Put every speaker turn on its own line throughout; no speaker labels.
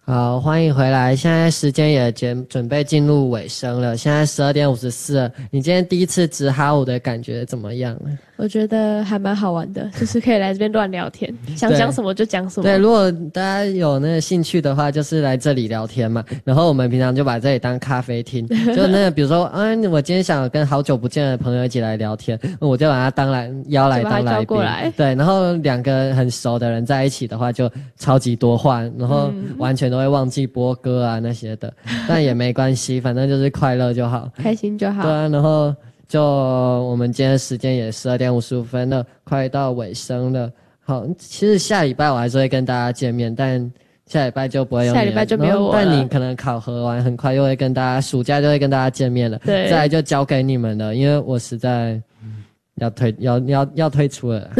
好，欢迎回来。现在时间也准备进入尾声了，现在12:54了。你今天第一次值哈五的感觉怎么样？
我觉得还蛮好玩的，就是可以来这边乱聊天，想讲什么就讲什么。
对，如果大家有那个兴趣的话，就是来这里聊天嘛。然后我们平常就把这里当咖啡厅，就那个比如说，我今天想跟好久不见的朋友一起来聊天，我就把他邀来当来宾。对，然后两个很熟的人在一起的话，就超级多话，然后完全都会忘记播歌啊那些的，但也没关系，反正就是快乐就好，
开心就好。
对啊，然后就我们今天时间也12:55了，快到尾声了。好，其实下礼拜我还是会跟大家见面，但下礼拜就不会有你了，
下礼拜就没有我了。
但你可能考核完很快又会跟大家，暑假就会跟大家见面了。
对，
再来就交给你们了，因为我实在要退出了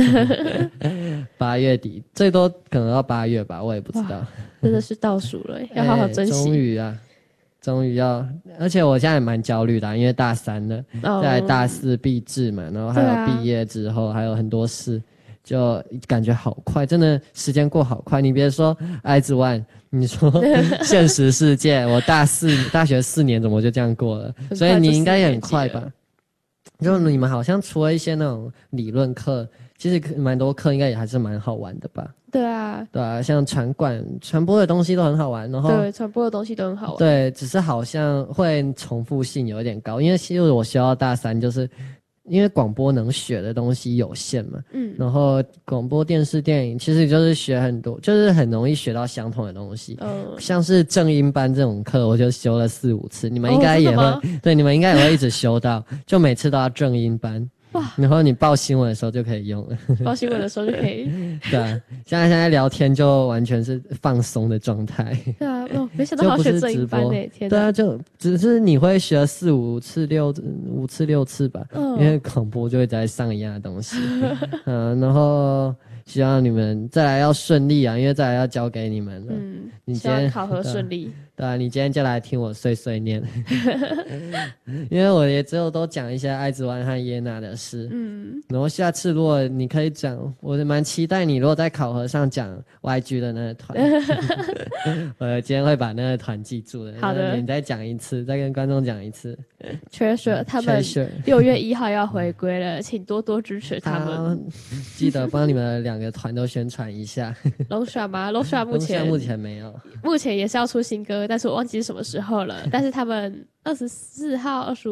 ，8月底最多可能到8月吧，我也不知道。
真的是倒数了，要好好珍惜。
终于要，而且我现在也蛮焦虑的，因为大3了，再来大4毕制嘛，然后还有毕业之后还有很多事，就感觉好快，真的时间过好快。你别说爱之湾，你说现实世界，我大学4年怎么就这样过了？所以你应该也很快吧？就你们好像除了一些那种理论课，其实蛮多课应该也还是蛮好玩的吧？
对啊，
像传播的东西都很好玩，然后
对，传播的东西都很好玩。
对，只是好像会重复性有点高，因为其实我学到大3就是。因为广播能学的东西有限嘛，然后广播电视电影其实就是学很多，就是很容易学到相同的东西，像是正音班这种课我就修了4-5次，你们应该也会，对，你们应该也会一直修到，就每次都要正音班。哇！然后你报新闻的时候就可以用了，
报新闻的时候就可以。
对啊，现在聊天就完全是放松的状态。
对啊，没想到好学正音班欸，天哪！
对啊，就只是你会学4-5次、5次、6次吧，因为广播就会在上一样的东西。然后希望你们再来要顺利啊，因为再来要交给你们了。你今天
希望考核顺利。
对啊，你今天就来听我碎碎念，因为我也只有都讲一些爱之湾和耶娜的事。然后下次如果你可以讲，我蛮期待你如果在考核上讲 YG 的那个团，我今天会把那个团记住的。
好的，
你再讲一次，再跟观众讲一次。
Treasure 他们6月1号要回归了，请多多支持他们。
记得帮你们2个团都宣传一下。
Longshot 吗？Longshot
目前没有，
目前也是要出新歌，但是我忘记是什么时候了。但是他们24号、25